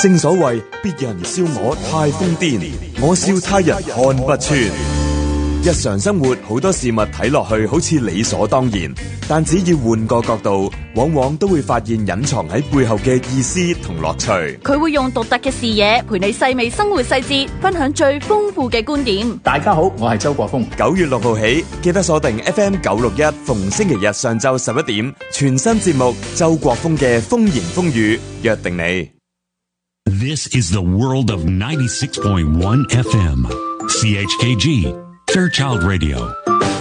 正所謂別人笑我太瘋癲，我笑他人看不穿。日常生活好多事物睇落去好似理所當然，但只要換個角度，往往都會發現隱藏喺背後嘅意思同樂趣。 佢會用獨特嘅視野陪你細味生活細節，分享最豐富嘅觀點。 大家好，我係周國峰。 9月6號起，記得鎖定 FM 961，逢星期日上晝11點，全新節目周國峰嘅風言風語，約定你。 This is the world of 96.1 FM. CHKG, Fairchild Radio.